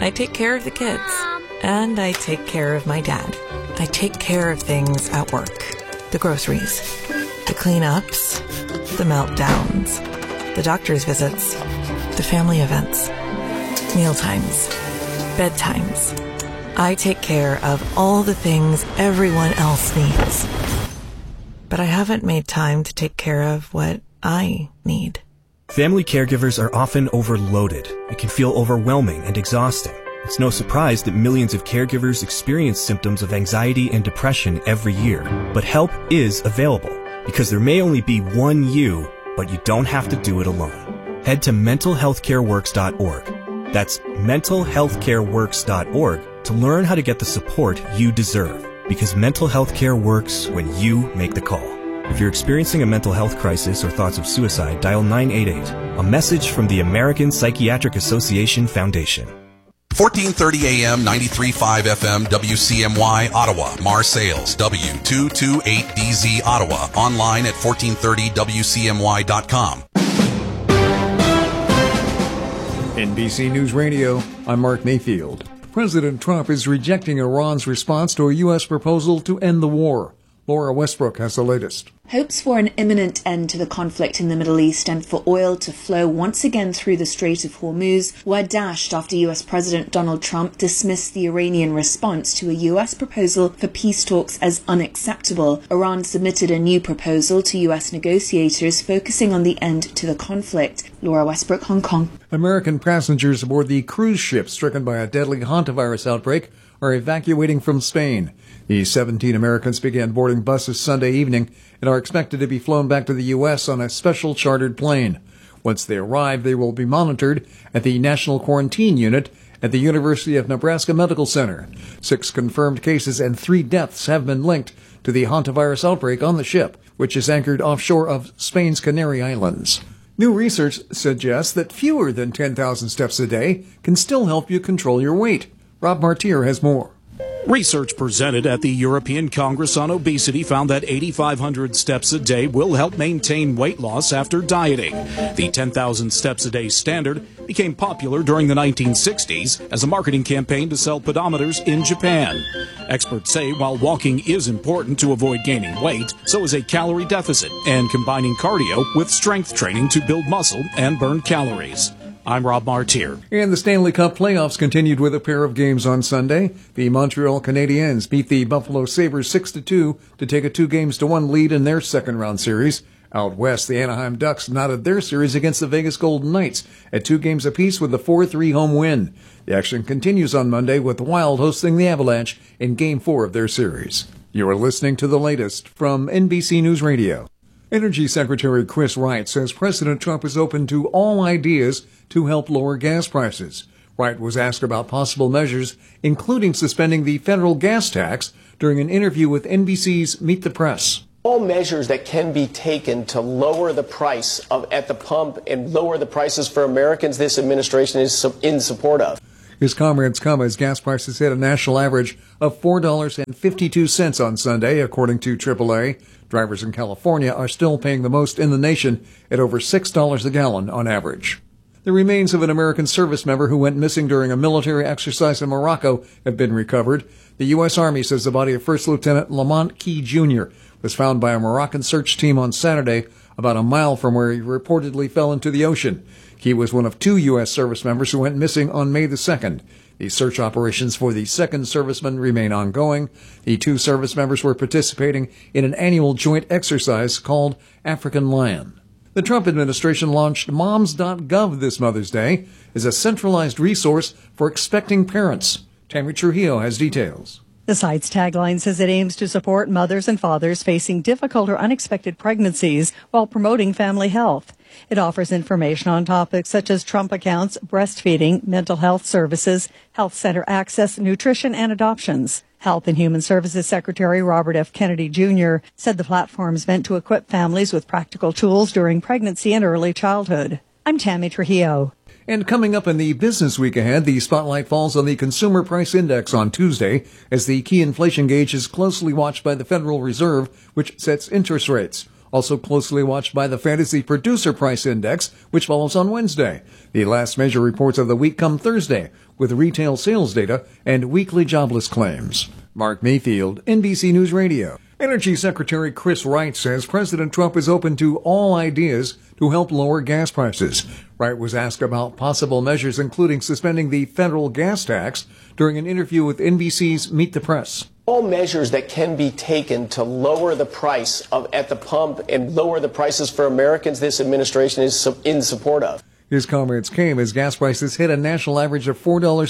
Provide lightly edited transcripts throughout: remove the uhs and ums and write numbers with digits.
I take care of the kids. And I take care of my dad. I take care of things at work. The groceries, the cleanups, the meltdowns, the doctor's visits, the family events, mealtimes, bedtimes. I take care of all the things everyone else needs. But I haven't made time to take care of what I need. Family caregivers are often overloaded. It can feel overwhelming and exhausting. It's no surprise that millions of caregivers experience symptoms of anxiety and depression every year. But help is available, because there may only be one you, but you don't have to do it alone. Head to mentalhealthcareworks.org. That's mentalhealthcareworks.org to learn how to get the support you deserve, because mental health care works when you make the call. If you're experiencing a mental health crisis or thoughts of suicide, dial 988. A message from the American Psychiatric Association Foundation. 1430 AM, 93.5 FM, WCMY, Ottawa, Marseilles, W228DZ, Ottawa, online at 1430WCMY.com. NBC News Radio, I'm Mark Mayfield. President Trump is rejecting Iran's response to a U.S. proposal to end the war. Laura Westbrook has the latest. Hopes for an imminent end to the conflict in the Middle East and for oil to flow once again through the Strait of Hormuz were dashed after US President Donald Trump dismissed the Iranian response to a US proposal for peace talks as unacceptable. Iran submitted a new proposal to US negotiators focusing on the end to the conflict. Laura Westbrook, Hong Kong. American passengers aboard the cruise ship stricken by a deadly hantavirus outbreak are evacuating from Spain. The 17 Americans began boarding buses Sunday evening and are expected to be flown back to the U.S. on a special chartered plane. Once they arrive, they will be monitored at the National Quarantine Unit at the University of Nebraska Medical Center. 6 confirmed cases and 3 deaths have been linked to the hantavirus outbreak on the ship, which is anchored offshore of Spain's Canary Islands. New research suggests that fewer than 10,000 steps a day can still help you control your weight. Rob Martier has more. Research presented at the European Congress on Obesity found that 8,500 steps a day will help maintain weight loss after dieting. The 10,000 steps a day standard became popular during the 1960s as a marketing campaign to sell pedometers in Japan. Experts say while walking is important to avoid gaining weight, so is a calorie deficit and combining cardio with strength training to build muscle and burn calories. I'm Rob Martier. And the Stanley Cup playoffs continued with a pair of games on Sunday. The Montreal Canadiens beat the Buffalo Sabres 6-2 to take a 2-1 lead in their second-round series. Out west, the Anaheim Ducks knotted their series against the Vegas Golden Knights at 2 games apiece with a 4-3 home win. The action continues on Monday with the Wild hosting the Avalanche in Game 4 of their series. You are listening to the latest from NBC News Radio. Energy Secretary Chris Wright says President Trump is open to all ideas to help lower gas prices. Wright was asked about possible measures, including suspending the federal gas tax, during an interview with NBC's Meet the Press. All measures that can be taken to lower the price at the pump and lower the prices for Americans, this administration is in support of. His comments come as gas prices hit a national average of $4.52 on Sunday, according to AAA. Drivers in California are still paying the most in the nation at over $6 a gallon on average. The remains of an American service member who went missing during a military exercise in Morocco have been recovered. The U.S. Army says the body of First Lieutenant Lamont Key Jr. was found by a Moroccan search team on Saturday, about a mile from where he reportedly fell into the ocean. Key was one of 2 U.S. service members who went missing on May the 2nd. The search operations for the second serviceman remain ongoing. The 2 service members were participating in an annual joint exercise called African Lion. The Trump administration launched Moms.gov this Mother's Day as a centralized resource for expecting parents. Tammy Trujillo has details. The site's tagline says it aims to support mothers and fathers facing difficult or unexpected pregnancies while promoting family health. It offers information on topics such as Trump accounts, breastfeeding, mental health services, health center access, nutrition, and adoptions. Health and Human Services Secretary Robert F. Kennedy Jr. said the platform is meant to equip families with practical tools during pregnancy and early childhood. I'm Tammy Trujillo. And coming up in the business week ahead, the spotlight falls on the Consumer Price Index on Tuesday as the key inflation gauge is closely watched by the Federal Reserve, which sets interest rates. also closely watched by the Fantasy Producer Price Index, which follows on Wednesday. The last major reports of the week come Thursday, with retail sales data and weekly jobless claims. Mark Mayfield, NBC News Radio. Energy Secretary Chris Wright says President Trump is open to all ideas to help lower gas prices. Wright was asked about possible measures, including suspending the federal gas tax, during an interview with NBC's Meet the Press. All measures that can be taken to lower the price at the pump and lower the prices for Americans, this administration is in support of. His comments came as gas prices hit a national average of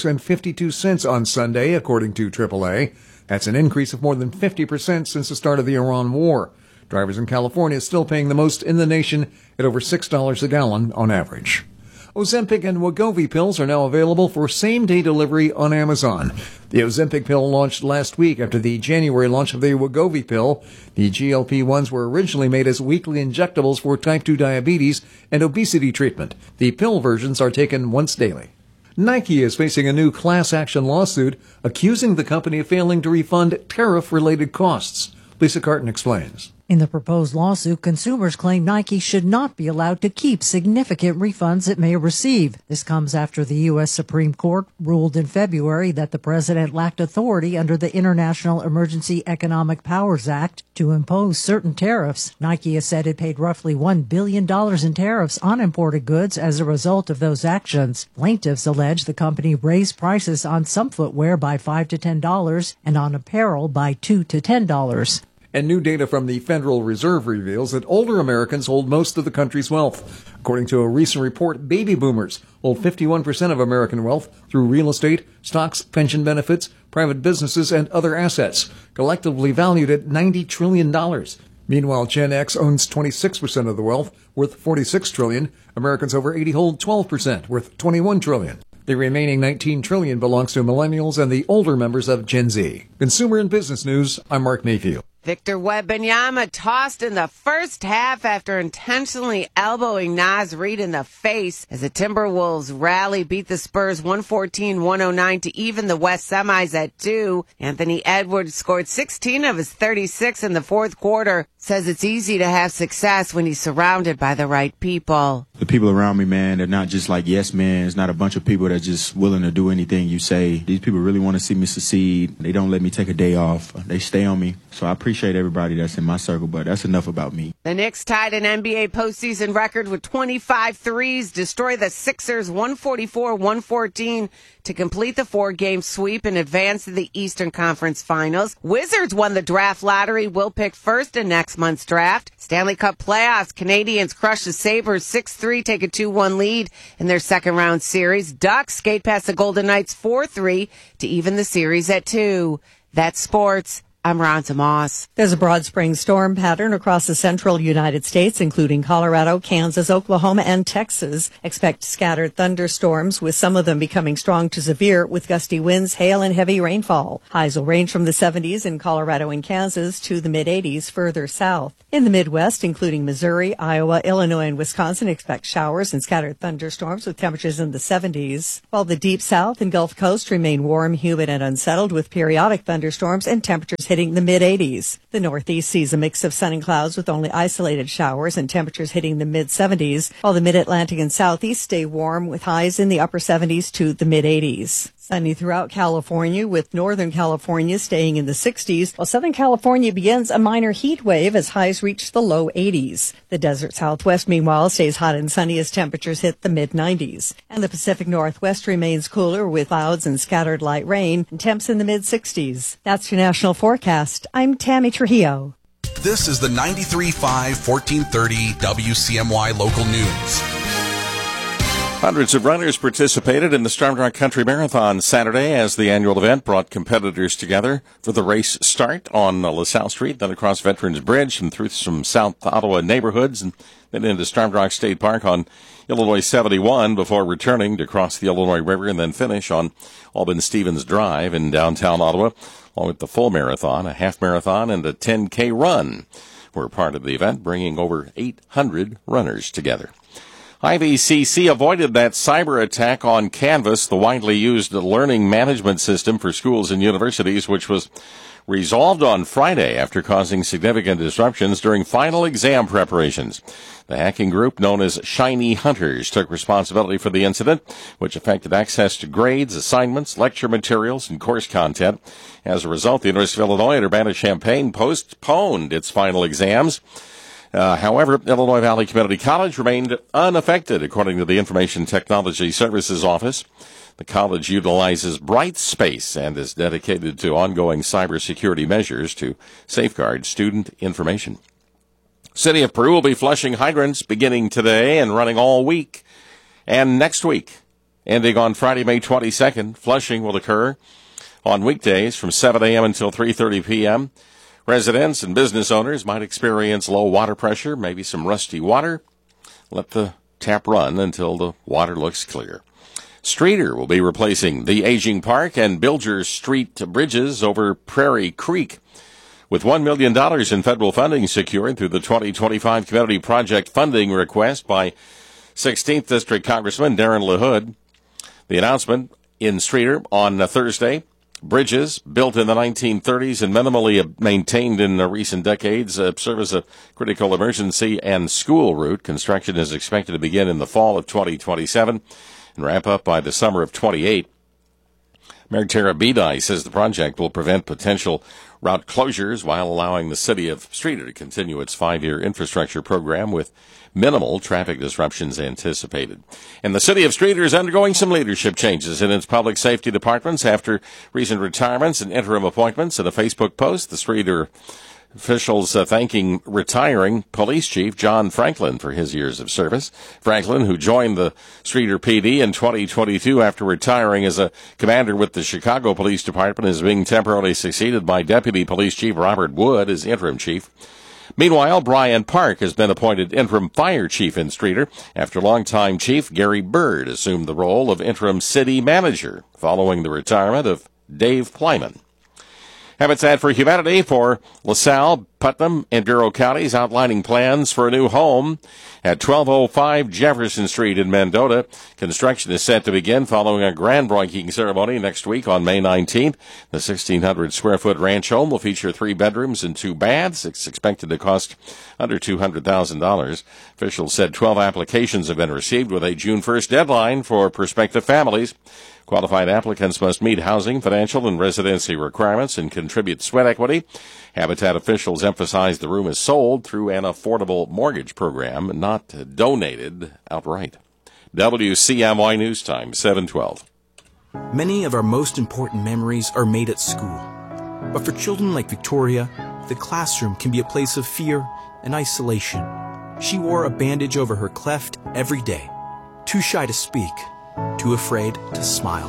$4.52 on Sunday, according to AAA. That's an increase of more than 50% since the start of the Iran war. Drivers in California still paying the most in the nation at over $6 a gallon on average. Ozempic and Wegovy pills are now available for same-day delivery on Amazon. The Ozempic pill launched last week after the January launch of the Wegovy pill. The GLP-1s were originally made as weekly injectables for type 2 diabetes and obesity treatment. The pill versions are taken once daily. Nike is facing a new class action lawsuit accusing the company of failing to refund tariff-related costs. Lisa Carton explains. In the proposed lawsuit, consumers claim Nike should not be allowed to keep significant refunds it may receive. This comes after the U.S. Supreme Court ruled in February that the president lacked authority under the International Emergency Economic Powers Act to impose certain tariffs. Nike has said it paid roughly $1 billion in tariffs on imported goods as a result of those actions. Plaintiffs allege the company raised prices on some footwear by $5 to $10 and on apparel by $2 to $10. And new data from the Federal Reserve reveals that older Americans hold most of the country's wealth. According to a recent report, baby boomers hold 51% of American wealth through real estate, stocks, pension benefits, private businesses, and other assets, collectively valued at $90 trillion. Meanwhile, Gen X owns 26% of the wealth, worth $46 trillion. Americans over 80 hold 12%, worth $21 trillion. The remaining $19 trillion belongs to millennials and the older members of Gen Z. Consumer and Business News, I'm Mark Mayfield. Victor Wembanyama tossed in the first half after intentionally elbowing Naz Reid in the face as the Timberwolves rally beat the Spurs 114-109 to even the West semis at 2. Anthony Edwards scored 16 of his 36 in the fourth quarter. Says it's easy to have success when he's surrounded by the right people. The people around me, man, they're not just like yes men. It's not a bunch of people that are just willing to do anything you say. These people really want to see me succeed. They don't let me take a day off. They stay on me. So I appreciate everybody that's in my circle, but that's enough about me. The Knicks tied an NBA postseason record with 25 threes, destroy the Sixers 144-114 to complete the 4-game sweep and advance to the Eastern Conference Finals. Wizards won the draft lottery, will pick first in next month's draft. Stanley Cup playoffs, Canadians crush the Sabres 6-3, take a 2-1 lead in their second-round series. Ducks skate past the Golden Knights 4-3 to even the series at 2. That's sports. I'm Ronza Moss. There's a broad spring storm pattern across the central United States, including Colorado, Kansas, Oklahoma, and Texas. Expect scattered thunderstorms, with some of them becoming strong to severe, with gusty winds, hail, and heavy rainfall. Highs will range from the 70s in Colorado and Kansas to the mid-80s further south. In the Midwest, including Missouri, Iowa, Illinois, and Wisconsin, expect showers and scattered thunderstorms with temperatures in the 70s, while the Deep South and Gulf Coast remain warm, humid, and unsettled, with periodic thunderstorms and temperatures hitting the mid-80s. The Northeast sees a mix of sun and clouds with only isolated showers and temperatures hitting the mid-70s, while the Mid-Atlantic and Southeast stay warm with highs in the upper 70s to the mid-80s. Sunny throughout California, with Northern California staying in the 60s, while Southern California begins a minor heat wave as highs reach the low 80s. The desert Southwest, meanwhile, stays hot and sunny as temperatures hit the mid-90s. And the Pacific Northwest remains cooler with clouds and scattered light rain and temps in the mid-60s. That's your national forecast. I'm Tammy Trujillo. This is the 93.5 1430 WCMY local news. Hundreds of runners participated in the Starmdrock Country Marathon Saturday as the annual event brought competitors together for the race start on LaSalle Street, then across Veterans Bridge and through some South Ottawa neighborhoods, and then into Starmdrock State Park on Illinois 71 before returning to cross the Illinois River and then finish on Alban Stevens Drive in downtown Ottawa, along with the full marathon, a half marathon, and a 10K run were part of the event, bringing over 800 runners together. IVCC avoided that cyber attack on Canvas, the widely used learning management system for schools and universities, which was resolved on Friday after causing significant disruptions during final exam preparations. The hacking group, known as Shiny Hunters, took responsibility for the incident, which affected access to grades, assignments, lecture materials, and course content. As a result, the University of Illinois at Urbana-Champaign postponed its final exams. However, Illinois Valley Community College remained unaffected, according to the Information Technology Services Office. The college utilizes Brightspace and is dedicated to ongoing cybersecurity measures to safeguard student information. City of Peru will be flushing hydrants beginning today and running all week and next week. Ending on Friday, May 22nd, flushing will occur on weekdays from 7 a.m. until 3:30 p.m. Residents and business owners might experience low water pressure, maybe some rusty water. Let the tap run until the water looks clear. Streeter will be replacing the aging park and Bilger Street bridges over Prairie Creek. With $1 million in federal funding secured through the 2025 Community Project funding request by 16th District Congressman Darren LaHood. The announcement in Streeter on Thursday. Bridges built in the 1930s and minimally maintained in recent decades serve as a critical emergency and school route. Construction is expected to begin in the fall of 2027 and wrap up by the summer of 28. Mayor Tara Bedai says the project will prevent potential route closures while allowing the city of Streeter to continue its 5-year infrastructure program with minimal traffic disruptions anticipated. And the city of Streeter is undergoing some leadership changes in its public safety departments after recent retirements and interim appointments. In a Facebook post, the Streeter officials thanking retiring police chief John Franklin for his years of service. Franklin, who joined the Streeter PD in 2022 after retiring as a commander with the Chicago Police Department, is being temporarily succeeded by Deputy Police Chief Robert Wood as interim chief. Meanwhile, Brian Park has been appointed interim fire chief in Streeter after longtime chief Gary Bird assumed the role of interim city manager following the retirement of Dave Plyman. Habitat for Humanity for LaSalle, Putnam, and Bureau counties outlining plans for a new home at 1205 Jefferson Street in Mendota. Construction is set to begin following a groundbreaking ceremony next week on May 19th. The 1,600-square-foot ranch home will feature 3 bedrooms and 2 baths. It's expected to cost under $200,000. Officials said 12 applications have been received with a June 1st deadline for prospective families. Qualified applicants must meet housing, financial, and residency requirements and contribute sweat equity. Habitat officials emphasize the room is sold through an affordable mortgage program, not donated outright. WCMY News Time, 7:12. Many of our most important memories are made at school. But for children like Victoria, the classroom can be a place of fear and isolation. She wore a bandage over her cleft every day, too shy to speak, too afraid to smile.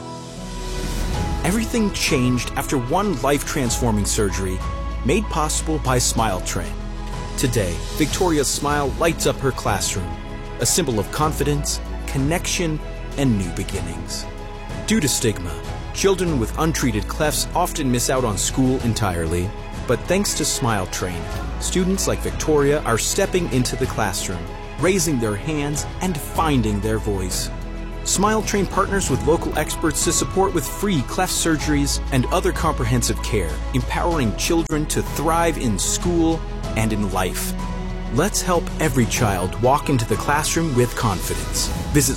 Everything changed after one life-transforming surgery made possible by Smile Train. Today, Victoria's smile lights up her classroom, a symbol of confidence, connection, and new beginnings. Due to stigma, children with untreated clefts often miss out on school entirely. But thanks to Smile Train, students like Victoria are stepping into the classroom, raising their hands, and finding their voice. Smile Train partners with local experts to support with free cleft surgeries and other comprehensive care, empowering children to thrive in school and in life. Let's help every child walk into the classroom with confidence. Visit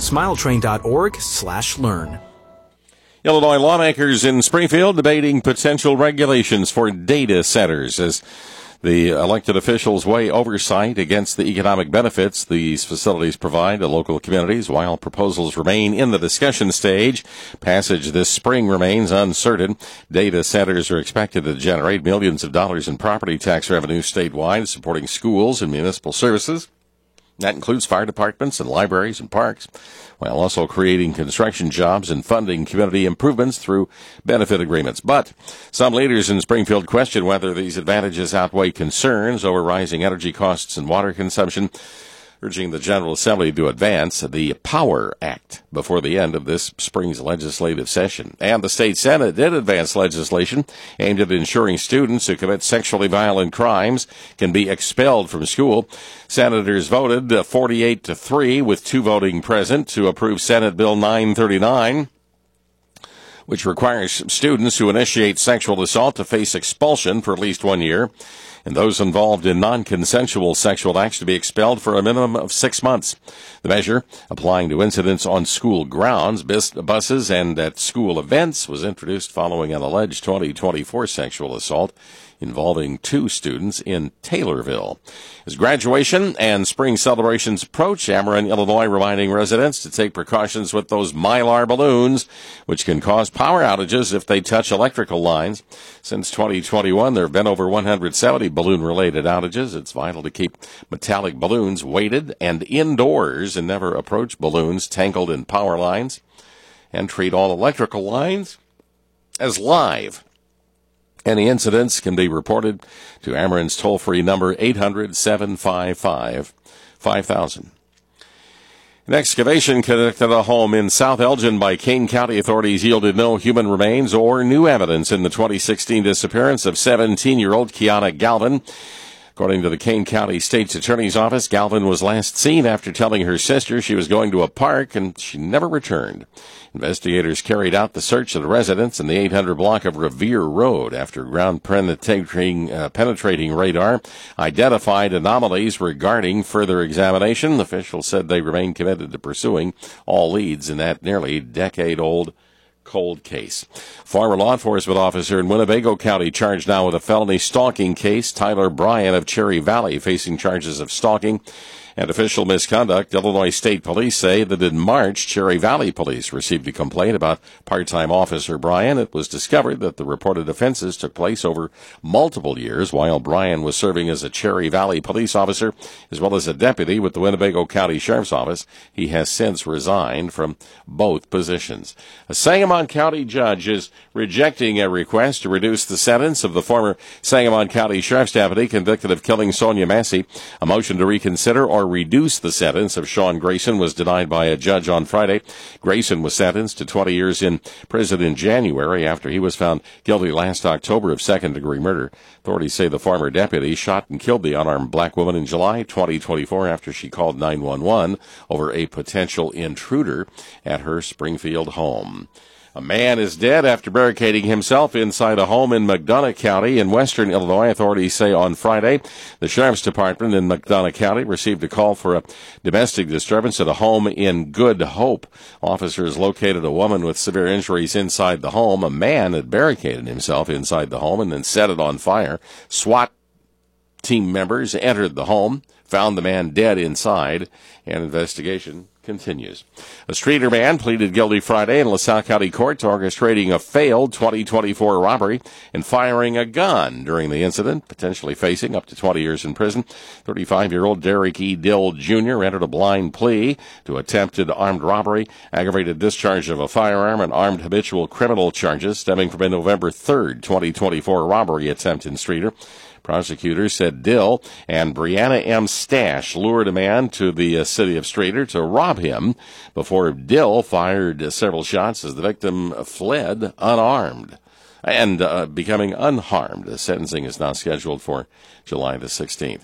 smiletrain.org/learn. Illinois lawmakers in Springfield debating potential regulations for data centers as the elected officials weigh oversight against the economic benefits these facilities provide to local communities. While proposals remain in the discussion stage, passage this spring remains uncertain. Data centers are expected to generate millions of dollars in property tax revenue statewide, supporting schools and municipal services. That includes fire departments and libraries and parks, while also creating construction jobs and funding community improvements through benefit agreements. But some leaders in Springfield question whether these advantages outweigh concerns over rising energy costs and water consumption, urging the General Assembly to advance the POWER Act before the end of this spring's legislative session. And the state Senate did advance legislation aimed at ensuring students who commit sexually violent crimes can be expelled from school. Senators voted 48-3 with 2 voting present to approve Senate Bill 939, which requires students who initiate sexual assault to face expulsion for at least 1 year, and those involved in non-consensual sexual acts to be expelled for a minimum of 6 months. The measure, applying to incidents on school grounds, buses, and at school events, was introduced following an alleged 2024 sexual assault involving 2 students in Taylorville. As graduation and spring celebrations approach, Ameren, Illinois, reminding residents to take precautions with those Mylar balloons, which can cause power outages if they touch electrical lines. Since 2021, there have been over 170 balloon-related outages. It's vital to keep metallic balloons weighted and indoors and never approach balloons tangled in power lines, and treat all electrical lines as live. Any incidents can be reported to Ameren's toll-free number 800-755-5000. An excavation conducted at a home in South Elgin by Kane County authorities yielded no human remains or new evidence in the 2016 disappearance of 17-year-old Kiana Galvin. According to the Kane County State's Attorney's Office, Galvin was last seen after telling her sister she was going to a park, and she never returned. Investigators carried out the search of the residence in the 800 block of Revere Road after ground penetrating radar identified anomalies regarding further examination. Officials said they remain committed to pursuing all leads in that nearly decade-old cold case. Former law enforcement officer in Winnebago County charged now with a felony stalking case. Tyler Bryan of Cherry Valley facing charges of stalking and official misconduct. Illinois State Police say that in March, Cherry Valley Police received a complaint about part-time officer Bryan. It was discovered that the reported offenses took place over multiple years while Bryan was serving as a Cherry Valley police officer as well as a deputy with the Winnebago County Sheriff's Office. He has since resigned from both positions. A Sangamon County judge is rejecting a request to reduce the sentence of the former Sangamon County Sheriff's deputy convicted of killing Sonia Massey. A motion to reconsider or reduce the sentence of Sean Grayson was denied by a judge on Friday. Grayson was sentenced to 20 years in prison in January after he was found guilty last October of second-degree murder. Authorities say the former deputy shot and killed the unarmed black woman in July 2024 after she called 911 over a potential intruder at her Springfield home. A man is dead after barricading himself inside a home in McDonough County in western Illinois, authorities say on Friday. The Sheriff's Department in McDonough County received a call for a domestic disturbance at a home in Good Hope. Officers located a woman with severe injuries inside the home. A man had barricaded himself inside the home and then set it on fire. SWAT team members entered the home, found the man dead inside, and investigation continues. A Streator man pleaded guilty Friday in LaSalle County Court to orchestrating a failed 2024 robbery and firing a gun during the incident, potentially facing up to 20 years in prison. 35-year-old Derek E. Dill Jr. entered a blind plea to attempted armed robbery, aggravated discharge of a firearm, and armed habitual criminal charges stemming from a November 3rd, 2024 robbery attempt in Streator. Prosecutors said Dill and Brianna M. Stash lured a man to the city of Streator to rob him before Dill fired several shots as the victim fled unarmed and becoming unharmed. The sentencing is now scheduled for July the 16th.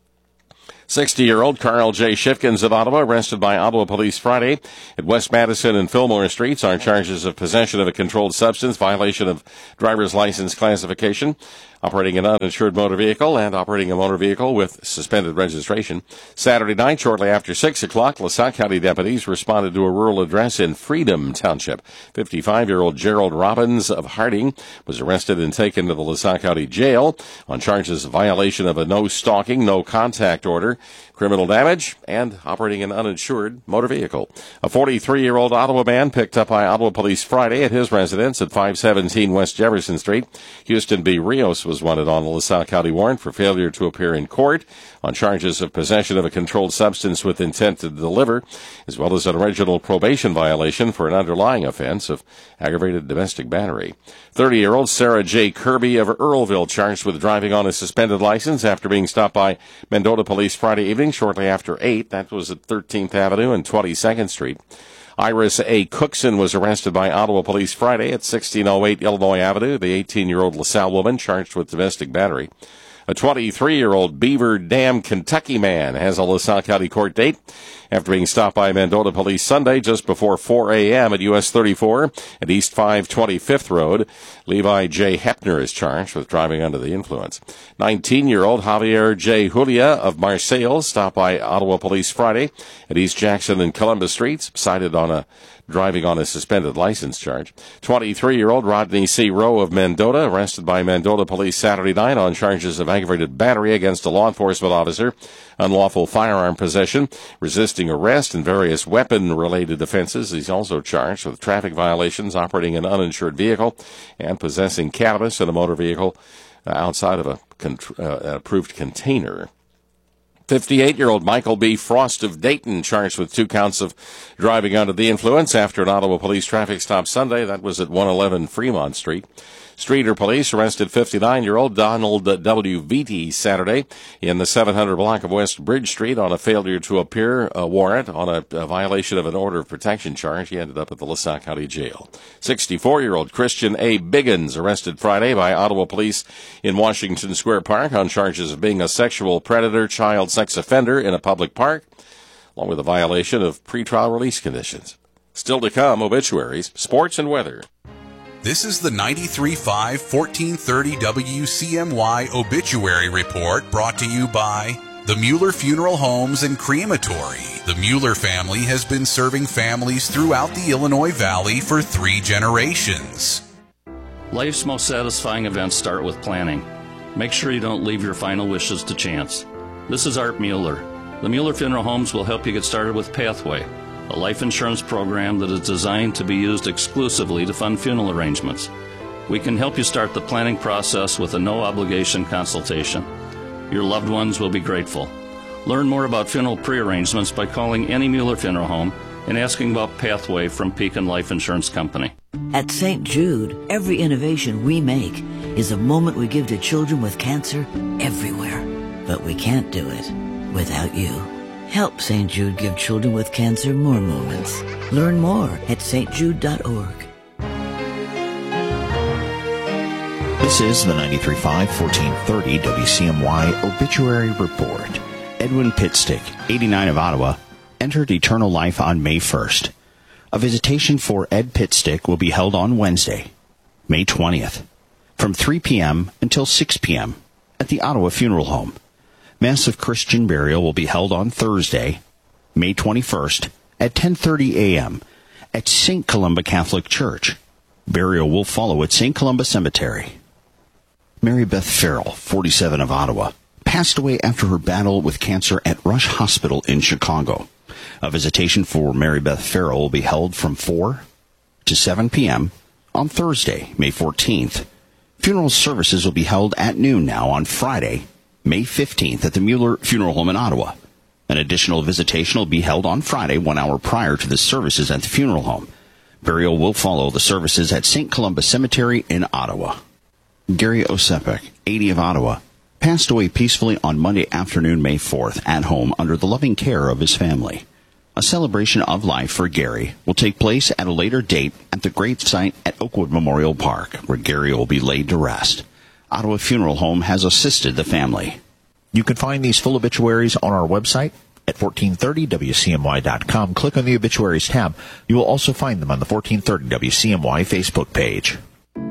60-year-old Carl J. Shifkins of Ottawa, arrested by Ottawa police Friday at West Madison and Fillmore Streets on charges of possession of a controlled substance, violation of driver's license classification, operating an uninsured motor vehicle, and operating a motor vehicle with suspended registration. Saturday night, shortly after 6 o'clock, LaSalle County deputies responded to a rural address in Freedom Township. 55-year-old Gerald Robbins of Harding was arrested and taken to the LaSalle County Jail on charges of violation of a no-stalking, no-contact order, criminal damage, and operating an uninsured motor vehicle. A 43-year-old Ottawa man picked up by Ottawa police Friday at his residence at 517 West Jefferson Street. Houston B. Rios was wanted on the LaSalle County warrant for failure to appear in court on charges of possession of a controlled substance with intent to deliver, as well as an original probation violation for an underlying offense of aggravated domestic battery. 30-year-old Sarah J. Kirby of Earlville charged with driving on a suspended license after being stopped by Mendota police Friday evening shortly after 8. That was at 13th Avenue and 22nd Street. Iris A. Cookson was arrested by Ottawa police Friday at 1608 Illinois Avenue. The 18-year-old LaSalle woman charged with domestic battery. A 23-year-old Beaver Dam, Kentucky man has a LaSalle County court date after being stopped by Mendota police Sunday just before 4 a.m. at US 34 at East 525th Road. Levi J. Hepner is charged with driving under the influence. 19-year-old Javier J. Julia of Marseille stopped by Ottawa police Friday at East Jackson and Columbus Streets, cited on driving on a suspended license charge. 23-year-old Rodney C. Rowe of Mendota, arrested by Mendota police Saturday night on charges of aggravated battery against a law enforcement officer, unlawful firearm possession, resisting arrest, and various weapon-related offenses. He's also charged with traffic violations, operating an uninsured vehicle, and possessing cannabis in a motor vehicle outside of a approved container. 58-year-old Michael B. Frost of Dayton charged with 2 counts of driving under the influence after an Ottawa police traffic stop Sunday. That was at 111 Fremont Street. Streeter police arrested 59-year-old Donald W. Vitti Saturday in the 700 block of West Bridge Street on a failure to appear warrant on a violation of an order of protection charge. He ended up at the LaSalle County Jail. 64-year-old Christian A. Biggins arrested Friday by Ottawa police in Washington Square Park on charges of being a sexual predator, child sex offender in a public park, along with a violation of pretrial release conditions. Still to come, obituaries, sports, and weather. This is the 93.5 1430 WCMY Obituary Report, brought to you by the Mueller Funeral Homes and Crematory. The Mueller family has been serving families throughout the Illinois Valley for 3 generations. Life's most satisfying events start with planning. Make sure you don't leave your final wishes to chance. This is Art Mueller. The Mueller Funeral Homes will help you get started with Pathway, a life insurance program that is designed to be used exclusively to fund funeral arrangements. We can help you start the planning process with a no-obligation consultation. Your loved ones will be grateful. Learn more about funeral pre-arrangements by calling any Mueller Funeral Home and asking about Pathway from Pekin Life Insurance Company. At St. Jude, every innovation we make is a moment we give to children with cancer everywhere. But we can't do it without you. Help St. Jude give children with cancer more moments. Learn more at stjude.org. This is the 93.5 1430 WCMY Obituary Report. Edwin Pitstick, 89 of Ottawa, entered eternal life on May 1st. A visitation for Ed Pitstick will be held on Wednesday, May 20th, from 3 p.m. until 6 p.m. at the Ottawa Funeral Home. Mass of Christian burial will be held on Thursday, May 21st, at 10:30 a.m. at St. Columba Catholic Church. Burial will follow at St. Columba Cemetery. Mary Beth Farrell, 47 of Ottawa, passed away after her battle with cancer at Rush Hospital in Chicago. A visitation for Mary Beth Farrell will be held from 4 to 7 p.m. on Thursday, May 14th. Funeral services will be held at noon now on Friday, May 15th at the Mueller Funeral Home in Ottawa. An additional visitation will be held on Friday, 1 hour prior to the services at the funeral home. Burial will follow the services at St. Columba Cemetery in Ottawa. Gary Osepek, 80 of Ottawa, passed away peacefully on Monday afternoon, May 4th, at home under the loving care of his family. A celebration of life for Gary will take place at a later date at the grave site at Oakwood Memorial Park, where Gary will be laid to rest. Ottawa Funeral Home has assisted the family. You can find these full obituaries on our website at 1430WCMY.com. Click on the Obituaries tab. You will also find them on the 1430 WCMY Facebook page.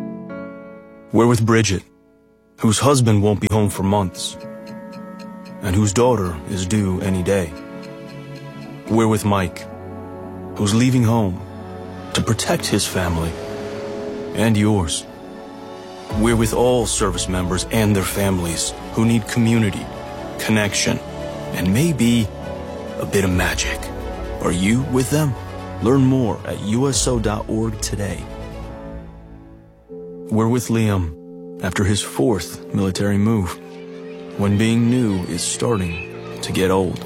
We're with Bridget, whose husband won't be home for months, and whose daughter is due any day. We're with Mike, who's leaving home to protect his family and yours. We're with all service members and their families who need community, connection, and maybe a bit of magic. Are you with them? Learn more at uso.org today. We're with Liam after his 4th military move, when being new is starting to get old.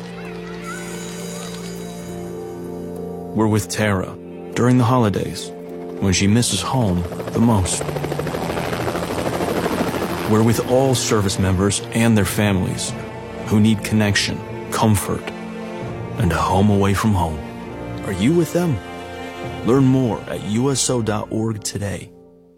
We're with Tara during the holidays, when she misses home the most. We're with all service members and their families who need connection, comfort, and a home away from home. Are you with them? Learn more at uso.org today.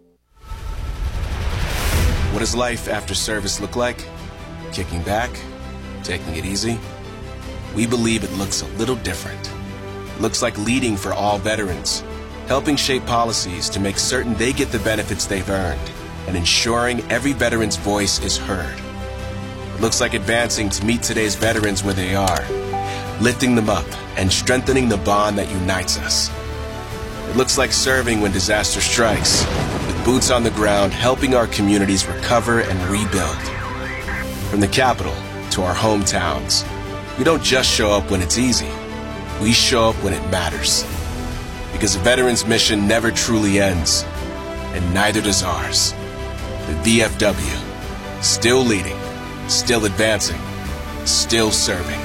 What does life after service look like? Kicking back? Taking it easy? we believe it looks a little different. It looks like leading for all veterans, helping shape policies to make certain they get the benefits they've earned, and ensuring every veteran's voice is heard. It looks like advancing to meet today's veterans where they are, lifting them up and strengthening the bond that unites us. It looks like serving when disaster strikes, with boots on the ground helping our communities recover and rebuild. From the capital to our hometowns, we don't just show up when it's easy. We show up when it matters. Because a veteran's mission never truly ends, and neither does ours. The VFW, still leading, still advancing, still serving.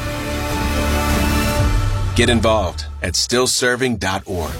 Get involved at stillserving.org.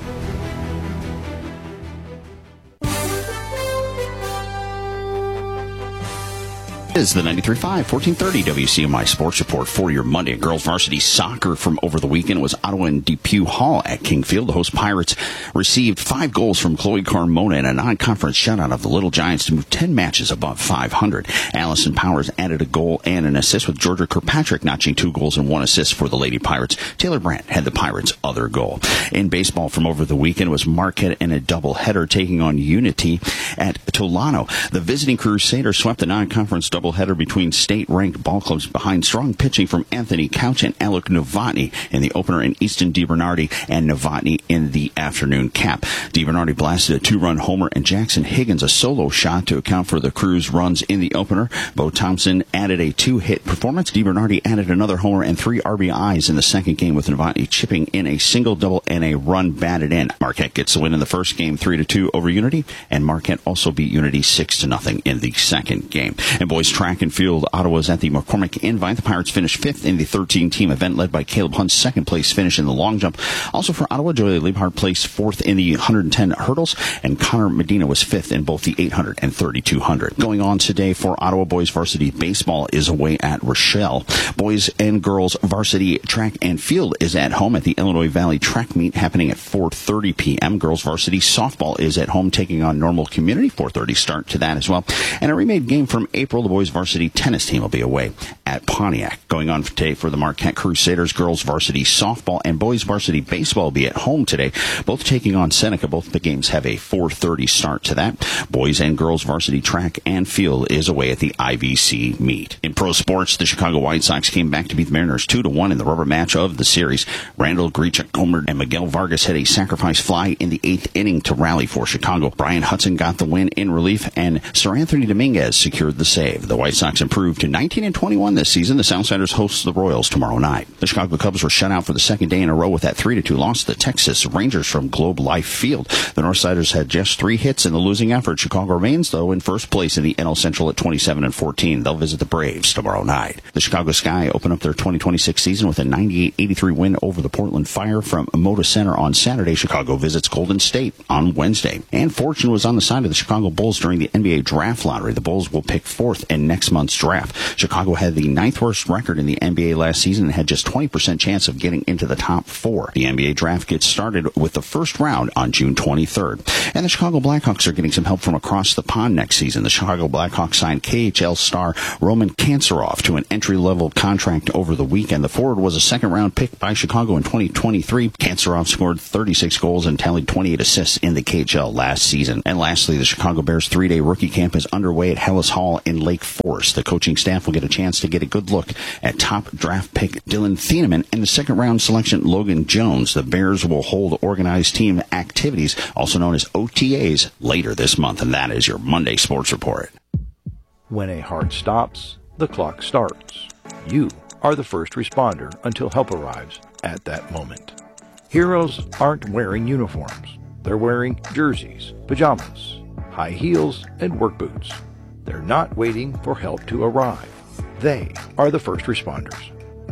Is the 93.5, 1430 WCMI Sports Report for your Monday. Girls varsity soccer from over the weekend was Ottawa and DePue Hall at King Field. The host Pirates received 5 goals from Chloe Carmona in a non-conference shutout of the Little Giants to move 10 matches above 500. Allison Powers added a goal and an assist, with Georgia Kirkpatrick notching 2 goals and 1 assist for the Lady Pirates. Taylor Brandt had the Pirates' other goal. In baseball from over the weekend was Marquette in a doubleheader taking on Unity at Tolano. The visiting Crusaders swept the non-conference doubleheader between state-ranked ball clubs behind strong pitching from Anthony Couch and Alec Novotny in the opener, and Easton DiBernardi and Novotny in the afternoon cap. DiBernardi blasted a 2-run homer and Jackson Higgins a solo shot to account for the Crew's runs in the opener. Bo Thompson added a 2-hit performance. DiBernardi added another homer and 3 RBIs in the second game, with Novotny chipping in a single double and a run batted in. Marquette gets the win in the first game 3-2 over Unity, and Marquette also beat Unity 6-0 in the second game. And boys track and field, Ottawa's at the McCormick Invite. The Pirates finished 5th in the 13-team event, led by Caleb Hunt's second place finish in the long jump. Also for Ottawa, Joey Liebhardt placed 4th in the 110 hurdles, and Connor Medina was 5th in both the 800 and 3200. Going on today for Ottawa boys varsity baseball is away at Rochelle. Boys and girls varsity track and field is at home at the Illinois Valley Track Meet, happening at 4:30 p.m. Girls varsity softball is at home taking on Normal Community, 4:30 start to that as well. And a remade game from April, the boys varsity tennis team will be away at Pontiac. Going on today for the Marquette Crusaders, girls varsity softball and boys varsity baseball will be at home today, both taking on Seneca. Both the games have a 4:30 start to that. Boys and girls varsity track and field is away at the IVC meet. In pro sports, the Chicago White Sox came back to beat the Mariners 2-1 in the rubber match of the series. Randall Grichuk homered and Miguel Vargas hit a sacrifice fly in the 8th inning to rally for Chicago. Brian Hudson got the win in relief, and Sir Anthony Dominguez secured the save. The White Sox improved to 19-21 this season. The Southsiders host the Royals tomorrow night. The Chicago Cubs were shut out for the second day in a row with that 3-2 loss to the Texas Rangers from Globe Life Field. The Northsiders had just 3 hits in the losing effort. Chicago remains, though, in first place in the NL Central at 27-14. They'll visit the Braves tomorrow night. The Chicago Sky open up their 2026 season with a 98-83 win over the Portland Fire from Moda Center on Saturday. Chicago visits Golden State on Wednesday. And fortune was on the side of the Chicago Bulls during the NBA draft lottery. The Bulls will pick 4th in next month's draft. Chicago had the 9th worst record in the NBA last season and had just 20% chance of getting into the top 4. The NBA draft gets started with the first round on June 23rd. And the Chicago Blackhawks are getting some help from across the pond next season. The Chicago Blackhawks signed KHL star Roman Kantsarov to an entry-level contract over the weekend. The forward was a second-round pick by Chicago in 2023. Kantsarov scored 36 goals and tallied 28 assists in the KHL last season. And lastly, the Chicago Bears 3-day rookie camp is underway at Hellas Hall in Lake Forest. The coaching staff will get a chance to get a good look at top draft pick Dylan Thieneman and the second-round selection Logan Jones. The Bears will hold organized team activities, also known as OTAs, later this month. And that is your Monday Sports Report. When a heart stops, the clock starts. You are the first responder until help arrives at that moment. Heroes aren't wearing uniforms. They're wearing jerseys, pajamas, high heels, and work boots. They're not waiting for help to arrive. They are the first responders.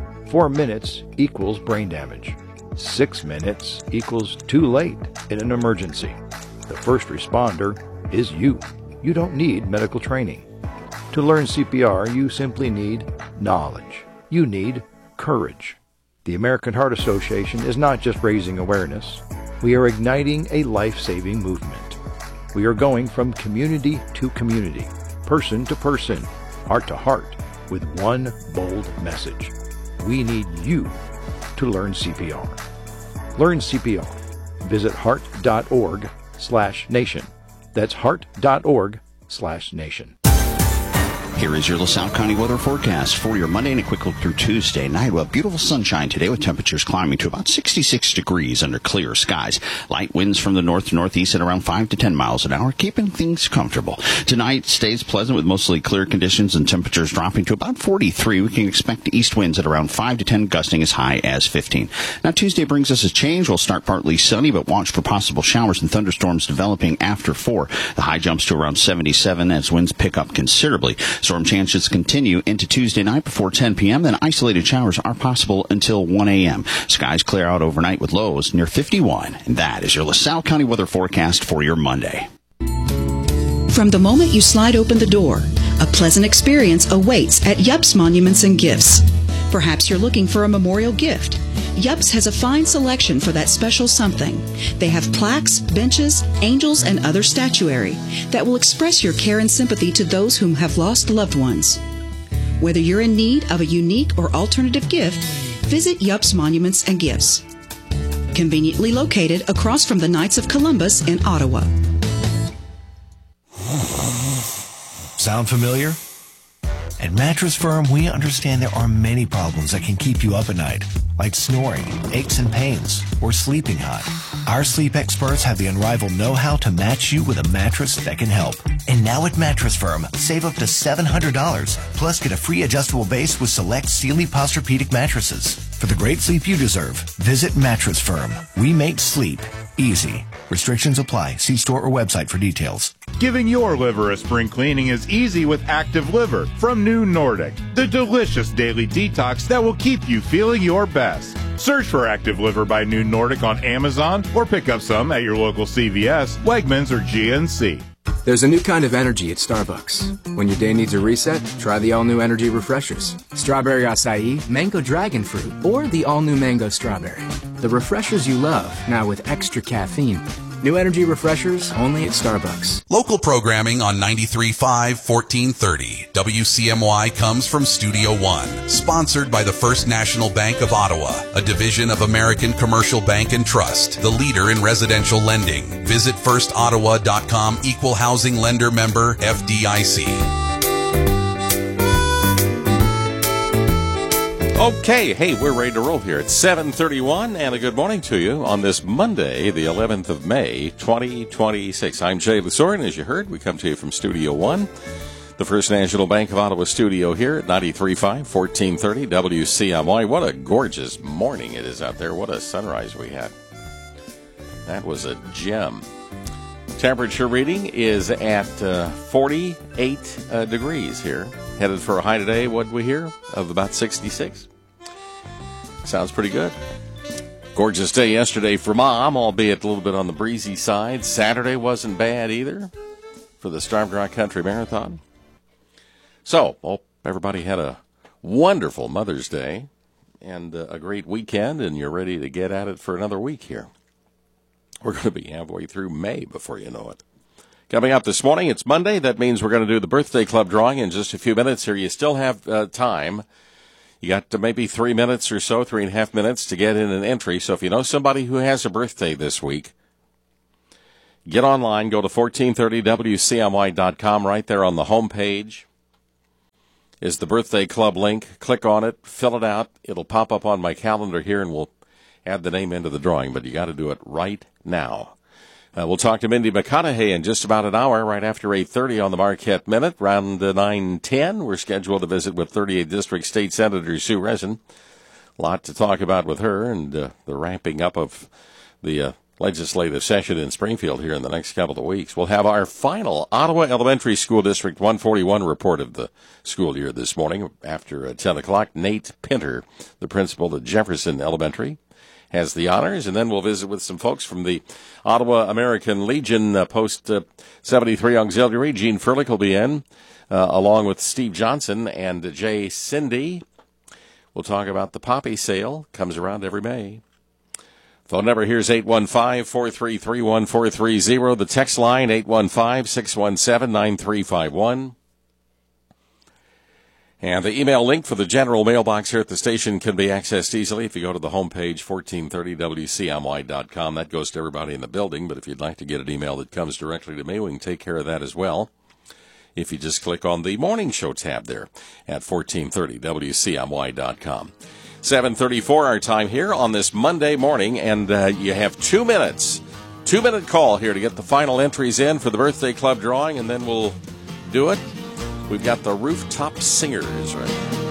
4 minutes equals brain damage. 6 minutes equals too late in an emergency. The first responder is you. You don't need medical training. To learn CPR, you simply need knowledge. You need courage. The American Heart Association is not just raising awareness. We are igniting a life-saving movement. We are going from community to community, person to person, heart to heart, with one bold message. we need you to learn CPR. Learn CPR. Visit heart.org/nation. That's heart.org/nation. Here is your LaSalle County weather forecast for your Monday and a quick look through Tuesday night. Well, beautiful sunshine today with temperatures climbing to about 66 degrees under clear skies. Light winds from the north to northeast at around 5 to 10 miles an hour, keeping things comfortable. Tonight stays pleasant with mostly clear conditions and temperatures dropping to about 43. We can expect east winds at around 5 to 10, gusting as high as 15. Now, Tuesday brings us a change. We'll start partly sunny, but watch for possible showers and thunderstorms developing after 4. The high jumps to around 77 as winds pick up considerably. Storm chances continue into Tuesday night before 10 p.m. Then isolated showers are possible until 1 a.m. Skies clear out overnight with lows near 51. And that is your LaSalle County weather forecast for your Monday. From the moment you slide open the door, a pleasant experience awaits at Yups Monuments and Gifts. Perhaps you're looking for a memorial gift. Yups has a fine selection for that special something. They have plaques, benches, angels, and other statuary that will express your care and sympathy to those whom have lost loved ones. Whether you're in need of a unique or alternative gift, visit Yups Monuments and Gifts. Conveniently located across from the Knights of Columbus in Ottawa. Sound familiar? At Mattress Firm, we understand there are many problems that can keep you up at night, like snoring, aches and pains, or sleeping hot. Our sleep experts have the unrivaled know-how to match you with a mattress that can help. And now at Mattress Firm, save up to $700, plus get a free adjustable base with select Sealy Posturepedic mattresses. For the great sleep you deserve, visit Mattress Firm. We make sleep easy. Restrictions apply. See store or website for details. Giving your liver a spring cleaning is easy with Active Liver from New Nordic, the delicious daily detox that will keep you feeling your best. Search for Active Liver by New Nordic on Amazon or pick up some at your local CVS, Wegmans, or GNC. There's a new kind of energy at Starbucks. When your day needs a reset, try the all-new energy refreshers. Strawberry acai, mango dragon fruit, or the all-new mango strawberry. The refreshers you love, now with extra caffeine. New energy refreshers only at Starbucks. Local programming on 93.5 1430 WCMY comes from Studio One, sponsored by the First National Bank of Ottawa, a division of American Commercial Bank and Trust, the leader in residential lending. Visit firstottawa.com, equal housing lender member FDIC. Okay, hey, we're ready to roll here. It's 7:31, and a good morning to you on this Monday, the 11th of May, 2026. I'm Jay Lusorin. As you heard, we come to you from Studio One, the First National Bank of Ottawa studio here at 93.5, 1430 WCMY. What a gorgeous morning it is out there. What a sunrise we had. That was a gem. Temperature reading is at 48 degrees here. Headed for a high today, what did we hear, of about 66? Sounds pretty good. Gorgeous day yesterday for Mom, albeit a little bit on the breezy side. Saturday wasn't bad either for the Starved Rock Country Marathon. So, hope everybody had a wonderful Mother's Day and a great weekend, and you're ready to get at it for another week here. We're going to be halfway through May before you know it. Coming up this morning, it's Monday. That means we're going to do the Birthday Club drawing in just a few minutes here. You still have time. You got maybe 3 minutes or so, 3.5 minutes to get in an entry. So if you know somebody who has a birthday this week, get online, go to 1430WCMY.com. Right there on the home page is the Birthday Club link. Click on it, fill it out. It'll pop up on my calendar here, and we'll add the name into the drawing. But you got to do it right now. We'll talk to Mindy McConaughey in just about an hour, right after 8:30 on the Marquette Minute. Around 9:10, we're scheduled to visit with 38th District State Senator Sue Rezin. A lot to talk about with her and the ramping up of the legislative session in Springfield here in the next couple of weeks. We'll have our final Ottawa Elementary School District 141 report of the school year this morning after 10 o'clock. Nate Pinter, the principal at Jefferson Elementary, has the honors, and then we'll visit with some folks from the Ottawa American Legion Post 73 Auxiliary. Gene Furlick will be in, along with Steve Johnson and Jay Cindy. We'll talk about the poppy sale. Comes around every May. Phone number here is 815-433-1430. The text line, 815-617-9351. And the email link for the general mailbox here at the station can be accessed easily if you go to the homepage, 1430wcmy.com. That goes to everybody in the building, but if you'd like to get an email that comes directly to me, we can take care of that as well. If you just click on the Morning Show tab there at 1430wcmy.com. 7:34 our time here on this Monday morning, and you have 2 minutes. 2-minute call here to get the final entries in for the Birthday Club drawing, and then we'll do it. We've got the Rooftop Singers, right?